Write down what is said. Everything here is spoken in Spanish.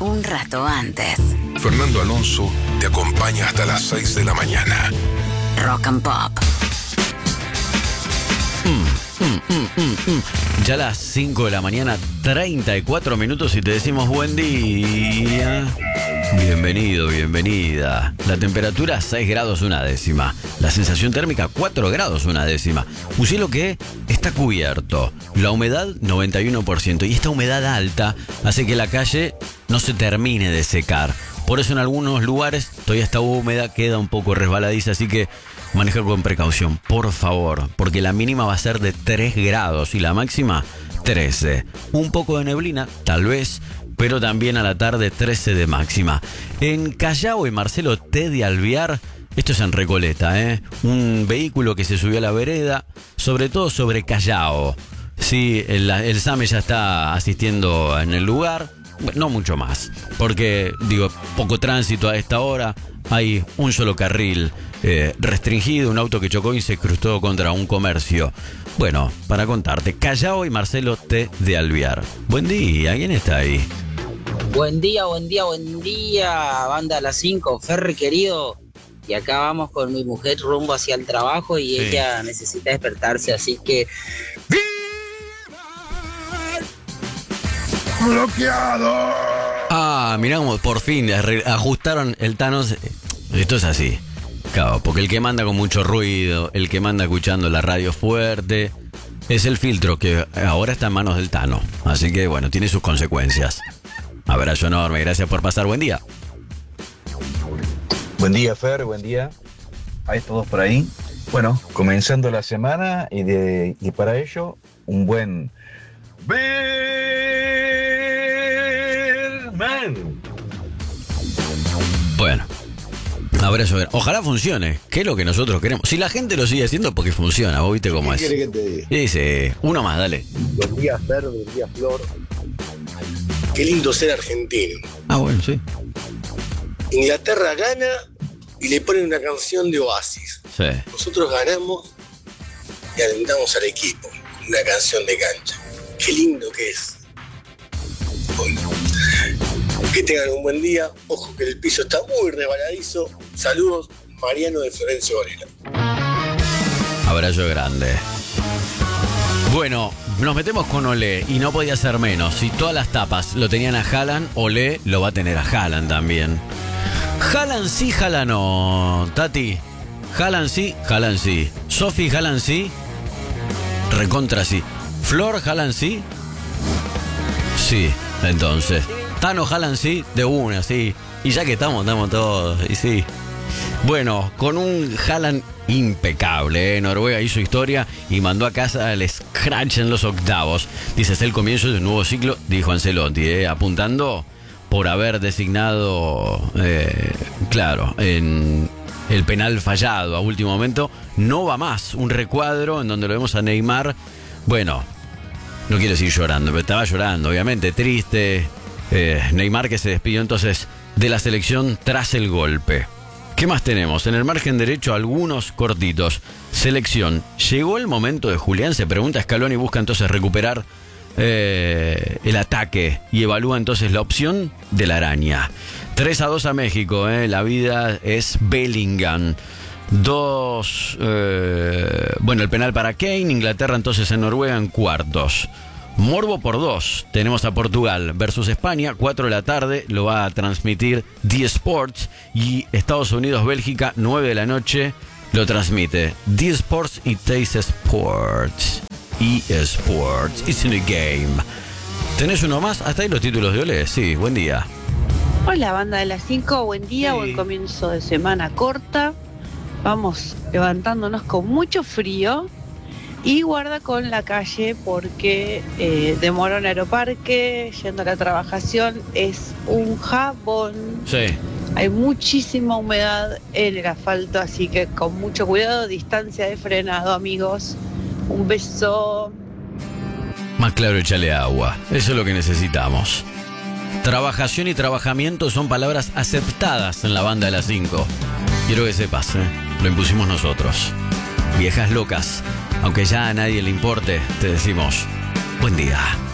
un rato antes. Fernando Alonso te acompaña hasta las 6 de la mañana. Rock and Pop. Ya a las 5 de la mañana, 34 minutos y te decimos buen día. Bienvenido, bienvenida. La temperatura 6 grados una décima. La sensación térmica 4 grados una décima. Un cielo que está cubierto. La humedad 91%. Y esta humedad alta hace que la calle no se termine de secar. Por eso en algunos lugares todavía está húmeda, queda un poco resbaladiza, así que maneja con precaución, por favor, porque la mínima va a ser de 3 grados y la máxima 13. Un poco de neblina, tal vez, pero también a la tarde 13 de máxima. En Callao y Marcelo T. de Alvear, esto es en Recoleta, un vehículo que se subió a la vereda, sobre todo sobre Callao. Sí, el SAME ya está asistiendo en el lugar. No mucho más, porque poco tránsito a esta hora, hay un solo carril restringido, un auto que chocó y se cruzó contra un comercio. Bueno, para contarte, Callao y Marcelo T. de Alvear. Buen día, ¿quién está ahí? Buen día, banda a las 5, Ferry querido. Y acá vamos con mi mujer rumbo hacia el trabajo y sí, ella necesita despertarse, así que... ¡Bloqueado! Ah, miramos, por fin ajustaron el Thanos. Esto es así, claro, porque el que manda con mucho ruido, el que manda escuchando la radio fuerte, es el filtro que ahora está en manos del Tano. Así que bueno, tiene sus consecuencias. Abrazo enorme, gracias por pasar, buen día. Buen día, Fer, buen día. Hay todos por ahí. Bueno, comenzando la semana y para ello, un buen... Bueno, abrazo. Ojalá funcione, que es lo que nosotros queremos. Si la gente lo sigue haciendo, porque funciona, vos viste cómo es. ¿Qué quiere que te diga? Dice, uno más, dale. Buen día, Fer, buen día, Flor. Qué lindo ser argentino. Ah, bueno, sí. Inglaterra gana y le ponen una canción de Oasis. Sí. Nosotros ganamos y alentamos al equipo con una canción de cancha. Qué lindo que es. Bueno, que tengan un buen día. Ojo que el piso está muy resbaladizo. Saludos, Mariano de Florencio Varela. Abrazo grande. Bueno, nos metemos con Olé y no podía ser menos. Si todas las tapas lo tenían a Haaland, Olé lo va a tener a Haaland también. Haaland sí, Haaland no. Tati, Haaland sí, Haaland sí. Sofi, Haaland sí. Recontra sí. Flor, Haaland sí. Sí, entonces. Tano, Haaland sí, de una, sí. Y ya que estamos todos, y sí. Bueno, con un Haaland impecable, Noruega hizo historia y mandó a casa el scratch en los octavos. Dice, es el comienzo de un nuevo ciclo, dijo Ancelotti, apuntando por haber designado, claro, en el penal fallado a último momento. No va más, un recuadro en donde lo vemos a Neymar, bueno, no quiero decir llorando, pero estaba llorando, obviamente, triste. Neymar que se despidió entonces de la selección tras el golpe. ¿Qué más tenemos? En el margen derecho algunos cortitos. Selección. ¿Llegó el momento de Julián? Se pregunta Scaloni, busca entonces recuperar el ataque y evalúa entonces la opción de la araña. 3-2 a México, la vida es Bellingham. Bueno, el penal para Kane, Inglaterra entonces en Noruega en cuartos. Morbo por 2, tenemos a Portugal versus España, 4 de la tarde, lo va a transmitir D Sports, y Estados Unidos-Bélgica, 9 de la noche, lo transmite D Sports y Taste Sports. eSports, it's in the game. ¿Tenés uno más? Hasta ahí los títulos de Olé, sí, buen día. Hola, banda de las 5, buen día, Sí. Buen comienzo de semana corta. Vamos levantándonos con mucho frío. Y guarda con la calle porque demoró en Aeroparque, yendo a la trabajación, es un jabón. Sí. Hay muchísima humedad en el asfalto, así que con mucho cuidado, distancia de frenado, amigos. Un beso. Más claro, échale agua. Eso es lo que necesitamos. Trabajación y trabajamiento son palabras aceptadas en la banda de las 5. Quiero que sepas, lo impusimos nosotros. Viejas locas, aunque ya a nadie le importe, te decimos, buen día.